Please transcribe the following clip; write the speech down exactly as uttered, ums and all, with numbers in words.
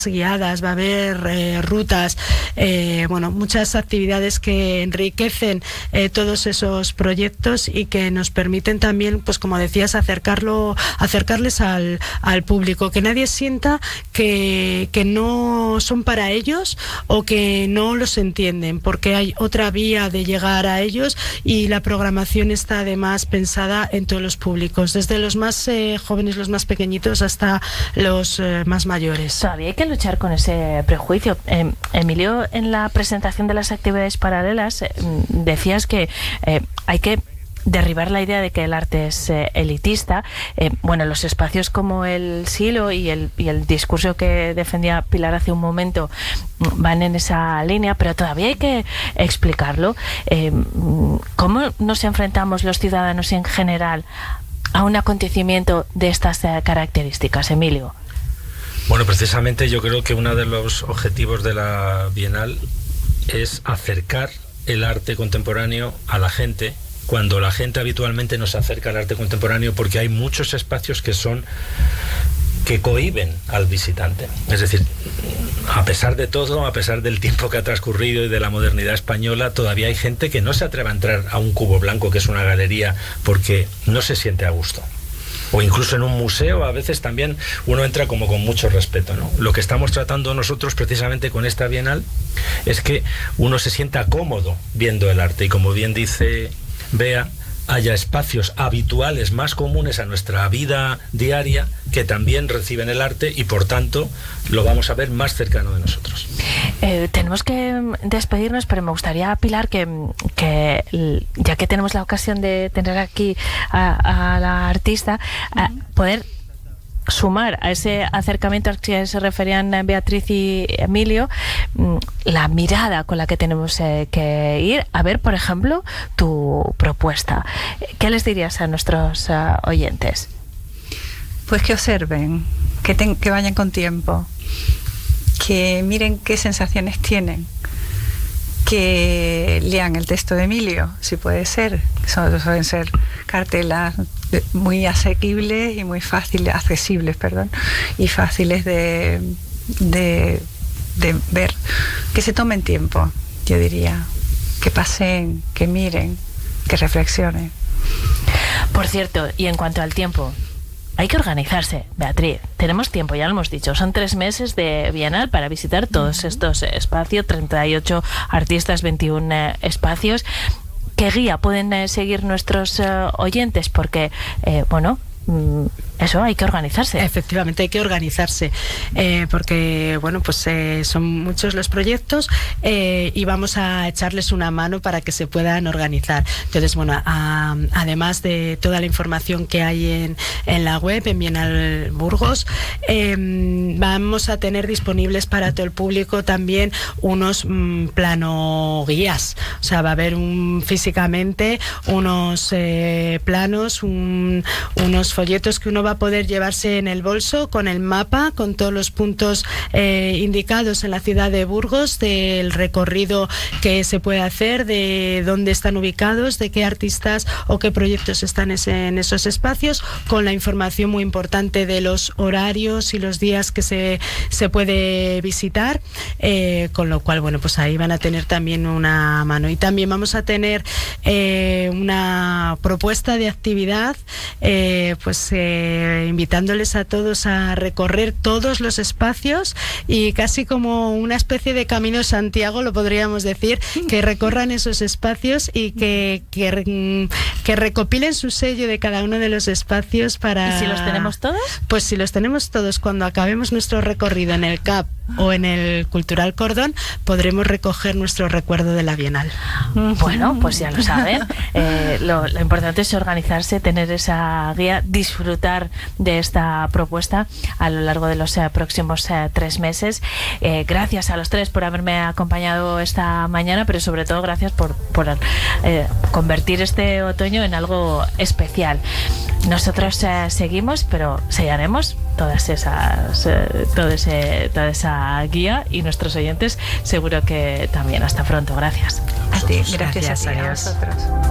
guiadas, va a haber eh, rutas, eh, bueno, muchas actividades que enriquecen eh, todos esos proyectos y que nos permiten también, pues como decías, acercarlo, acercarles al, al público, que nadie sienta que, que no son para ellos o que no los entienden, porque hay otra vía de llegar a ellos y la programación está además pensada en todos los públicos, desde los más eh, jóvenes, los más pequeñitos, hasta los eh, más mayores. Todavía hay que luchar con ese prejuicio. Eh, Emilio, en la presentación de las actividades paralelas, eh, decías que eh, hay que derribar la idea de que el arte es eh, elitista. Eh, bueno, los espacios como el Silo y el, y el discurso que defendía Pilar hace un momento van en esa línea, pero todavía hay que explicarlo. Eh, ¿Cómo nos enfrentamos los ciudadanos en general a un acontecimiento de estas eh, características, Emilio? Bueno, precisamente yo creo que uno de los objetivos de la Bienal es acercar el arte contemporáneo a la gente, cuando la gente habitualmente no se acerca al arte contemporáneo, porque hay muchos espacios que son que cohíben al visitante. Es decir, a pesar de todo, a pesar del tiempo que ha transcurrido y de la modernidad española, todavía hay gente que no se atreve a entrar a un cubo blanco, que es una galería, porque no se siente a gusto. O incluso en un museo a veces también uno entra como con mucho respeto, ¿no? Lo que estamos tratando nosotros precisamente con esta Bienal es que uno se sienta cómodo viendo el arte, y como bien dice Bea, haya espacios habituales más comunes a nuestra vida diaria que también reciben el arte, y por tanto lo vamos a ver más cercano de nosotros. Eh, tenemos que despedirnos, pero me gustaría, Pilar, que, que ya que tenemos la ocasión de tener aquí a, a la artista, a poder sumar a ese acercamiento al que se referían Beatriz y Emilio, la mirada con la que tenemos eh, que ir a ver, por ejemplo, tu propuesta. ¿Qué les dirías a nuestros uh, oyentes? Pues que observen, que, ten, que vayan con tiempo, que miren qué sensaciones tienen, que lean el texto de Emilio, si puede ser. Son, suelen ser cartelas muy asequibles y muy fáciles, accesibles, perdón, y fáciles de, de, de ver. Que se tomen tiempo, yo diría, que pasen, que miren, que reflexionen. Por cierto, y en cuanto al tiempo, hay que organizarse, Beatriz. Tenemos tiempo, ya lo hemos dicho. Son tres meses de Bienal para visitar todos estos espacios, treinta y ocho artistas, veintiún eh, espacios. ¿Qué guía pueden eh, seguir nuestros eh, oyentes? Porque, eh, bueno, mm, eso, hay que organizarse. Efectivamente, hay que organizarse, eh, porque, bueno, pues eh, son muchos los proyectos eh, y vamos a echarles una mano para que se puedan organizar. Entonces, bueno, a, además de toda la información que hay en, en la web, en Bienal Burgos, eh, vamos a tener disponibles para todo el público también unos mm, plano guías. O sea, va a haber un, físicamente unos eh, planos, un, unos folletos que uno va a poder llevarse en el bolso con el mapa, con todos los puntos eh, indicados en la ciudad de Burgos, del recorrido que se puede hacer, de dónde están ubicados, de qué artistas o qué proyectos están ese, en esos espacios, con la información muy importante de los horarios y los días que se, se puede visitar, eh, con lo cual, bueno, pues ahí van a tener también una mano. Y también vamos a tener eh, una propuesta de actividad, eh, pues eh, invitándoles a todos a recorrer todos los espacios, y casi como una especie de Camino de Santiago, lo podríamos decir, que recorran esos espacios y que, que, que recopilen su sello de cada uno de los espacios para... ¿Y si los tenemos todos? Pues si los tenemos todos, cuando acabemos nuestro recorrido en el C A P o en el Cultural Cordón, podremos recoger nuestro recuerdo de la Bienal. Bueno, pues ya lo saben. Eh, lo, lo importante es organizarse, tener esa guía, disfrutar de esta propuesta a lo largo de los eh, próximos eh, tres meses. Eh, gracias a los tres por haberme acompañado esta mañana, pero sobre todo gracias por, por eh, convertir este otoño en algo especial. Nosotros eh, seguimos, pero sellaremos todas esas, eh, todo ese, toda esa guía, y nuestros oyentes seguro que también. Hasta pronto. Gracias. A ti, gracias, gracias a ti, a vosotros.